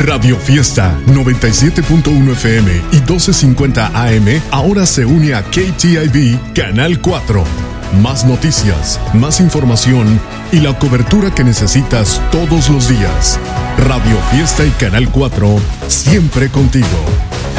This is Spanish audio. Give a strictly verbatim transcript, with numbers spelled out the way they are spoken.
Radio Fiesta noventa y siete punto uno F M y doce cincuenta A M ahora se une a K T I V Canal cuatro. Más noticias, más información y la cobertura que necesitas todos los días. Radio Fiesta y Canal cuatro, siempre contigo.